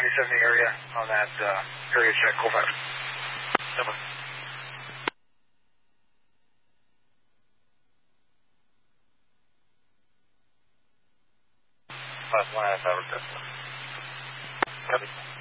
9070 area on that area check, Colfax. Over. Last line, over. Copy.